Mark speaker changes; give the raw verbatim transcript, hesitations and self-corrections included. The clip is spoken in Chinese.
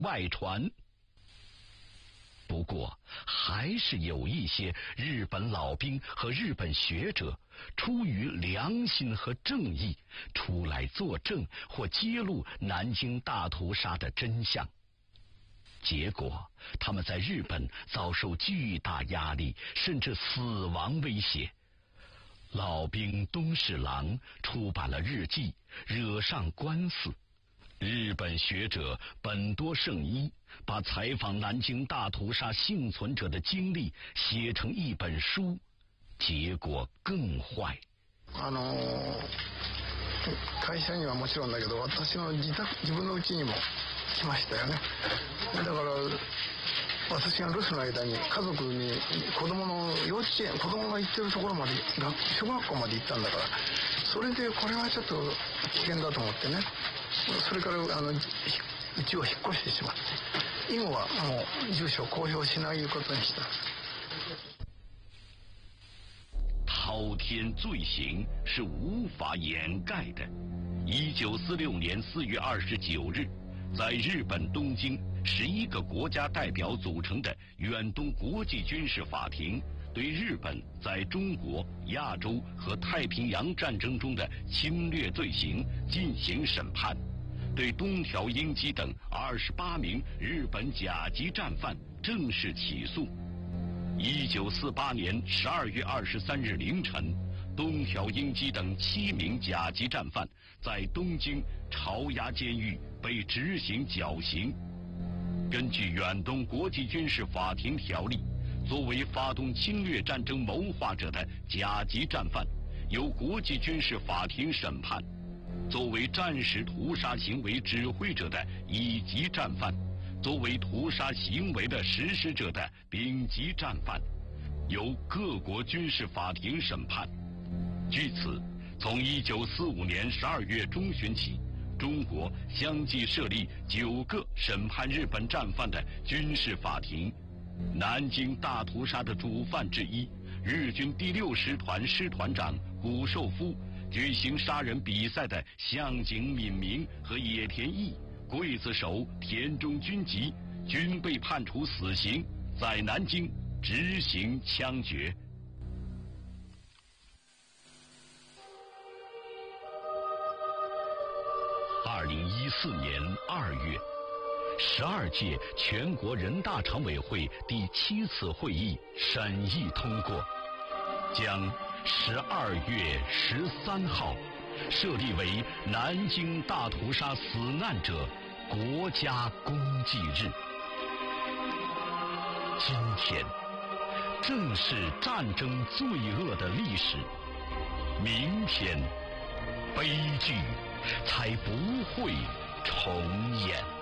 Speaker 1: 外传。不过，还是有一些日本老兵和日本学者出于良心和正义，出来作证或揭露南京大屠杀的真相。结果，他们在日本遭受巨大压力，甚至死亡威胁。老兵东侍郎出版了日记，惹上官司。日本学者本多胜一把采访南京大屠杀幸存者的经历写成一本书，结果更坏。
Speaker 2: あの会社にはもちろんだけど、私の自宅自分の家にも来ましたよね。だから私が留守の間に家族に子供の幼稚園、子供が行ってるところまで、小学校まで行ったんだから、それでこれはちょっと危険だと思ってね。それからあのうちを引っ越してしまって、以後はもう住所を公表しないことにした。
Speaker 1: 滔天罪行是无法掩盖的。一九四六年四月二十九日，在日本东京，十一个国家代表组成的远东国际军事法庭对日本在中国、亚洲和太平洋战争中的侵略罪行进行审判，对东条英机等二十八名日本甲级战犯正式起诉。一九四八年十二月二十三日凌晨，东条英机等七名甲级战犯在东京朝押监狱被执行绞刑。根据远东国际军事法庭条例，作为发动侵略战争谋划者的甲级战犯，由国际军事法庭审判；作为战时屠杀行为指挥者的乙级战犯，作为屠杀行为的实施者的丙级战犯，由各国军事法庭审判。据此，从一九四五年十二月中旬起，中国相继设立九个审判日本战犯的军事法庭。南京大屠杀的主犯之一，日军第六师团师团长谷寿夫，举行杀人比赛的向井敏明和野田毅，刽子手田中军吉均被判处死刑，在南京执行枪决。二零一四年二月，十二届全国人大常委会第七次会议审议通过，将十二月十三号设立为南京大屠杀死难者国家公祭日。今天正是战争罪恶的历史，明天悲剧才不会重演。